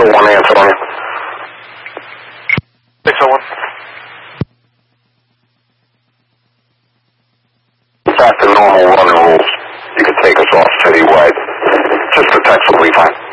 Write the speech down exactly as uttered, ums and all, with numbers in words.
oh one answer on you. six oh one. Back to normal running rules. You can take us off citywide. Just the text will be fine.